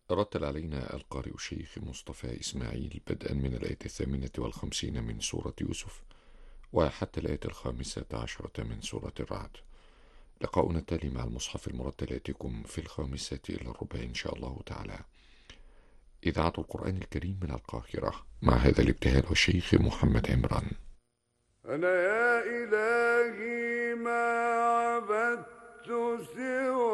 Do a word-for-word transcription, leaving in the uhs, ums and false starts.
رتل علينا القارئ الشيخ مصطفى إسماعيل بدءا من الآية الثامنة والخمسين من سورة يوسف وحتى الآية الخامسة عشرة من سورة الرعد. لقاؤنا التالي مع المصحف المرتل يأتيكم في الخامسة إلى الربع إن شاء الله تعالى. إذاعة القرآن الكريم من القاهرة، مع هذا الابتهال والشيخ محمد عمران. أنا يا إلهي ما عبدت سوى